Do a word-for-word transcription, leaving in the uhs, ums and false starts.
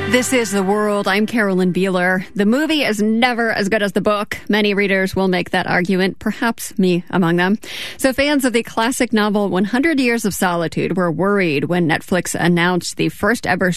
This is The World. I'm Carolyn Beeler. The movie is never as good as the book. Many readers will make that argument, perhaps me among them. So fans of the classic novel one hundred Years of Solitude were worried when Netflix announced the first ever